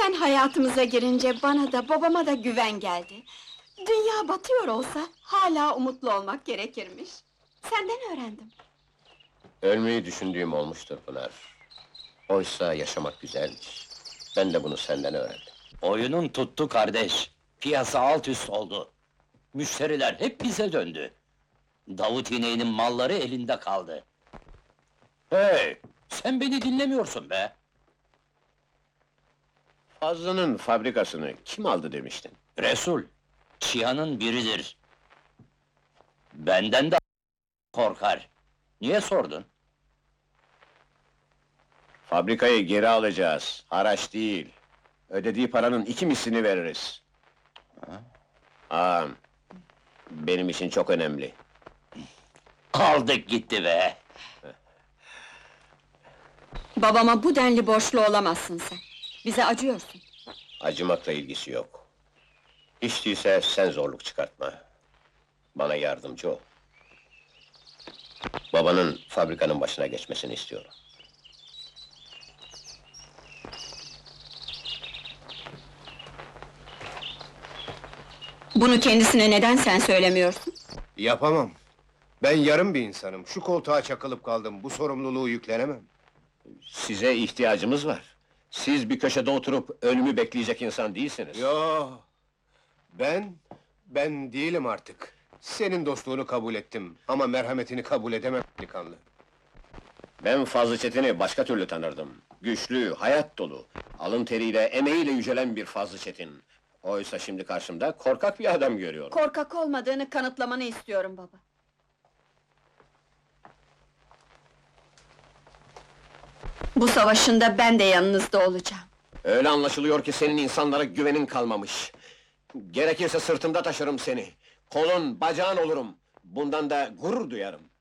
Sen hayatımıza girince bana da babama da güven geldi. Dünya batıyor olsa hala umutlu olmak gerekirmiş. Senden öğrendim. Ölmeyi düşündüğüm olmuştur Pınar. Oysa yaşamak güzelmiş. Ben de bunu senden öğrendim. Oyunun tuttu kardeş. Piyasa alt üst oldu. Müşteriler hep bize döndü. Davut İğne'nin malları elinde kaldı. Hey! Sen beni dinlemiyorsun be! Fazlı'nın fabrikasını kim aldı demiştin? Resul, Çiyan'ın biridir. Benden de korkar. Niye sordun? Fabrikayı geri alacağız, haraç değil. Ödediği paranın 2 mislini veririz. Ağam, benim için çok önemli. Aldık gitti be! Babama bu denli borçlu olamazsın sen. Bize acıyorsun. Acımakla ilgisi yok. Hiç değilse sen zorluk çıkartma. Bana yardımcı ol. Babanın fabrikanın başına geçmesini istiyorum. Bunu kendisine neden sen söylemiyorsun? Yapamam. Ben yarım bir insanım. Şu koltuğa çakılıp kaldım. Bu sorumluluğu yüklenemem. Size ihtiyacımız var. Siz bir köşede oturup ölümü bekleyecek insan değilsiniz. Yo. Ben değilim artık. Senin dostluğunu kabul ettim ama merhametini kabul edemem delikanlı. Ben Fazlı Çetin'i başka türlü tanırdım. Güçlü, hayat dolu, alın teriyle, emeğiyle yücelen bir Fazlı Çetin. Oysa şimdi karşımda korkak bir adam görüyorum. Korkak olmadığını kanıtlamanı istiyorum baba. Bu savaşında ben de yanınızda olacağım. Öyle anlaşılıyor ki senin insanlara güvenin kalmamış. Gerekirse sırtımda taşırım seni. Kolun, bacağın olurum. Bundan da gurur duyarım.